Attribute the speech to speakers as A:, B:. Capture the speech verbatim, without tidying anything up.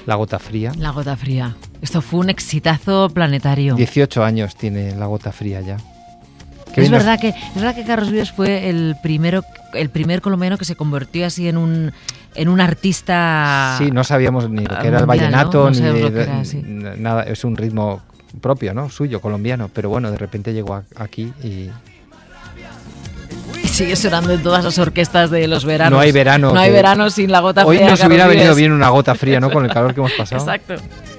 A: La Gota Fría.
B: La Gota Fría. Esto fue un exitazo planetario.
A: dieciocho años tiene La Gota Fría ya.
B: Es verdad, nos... que, es verdad que Carlos Vives fue el primero, el primer colombiano que se convirtió así en un, en un artista.
A: Sí, no sabíamos ni lo que era mundial, el vallenato,
B: ¿no? No
A: ni
B: lo que era, sí.
A: nada. Es un ritmo propio, ¿no? Suyo, colombiano. Pero bueno, de repente llegó a, aquí y...
B: y sigue sonando en todas las orquestas de los veranos.
A: No hay verano.
B: No hay verano sin La Gota
A: Hoy
B: Fría.
A: Hoy nos hubiera venido bien una gota fría, ¿no? Con el calor que hemos pasado.
B: Exacto.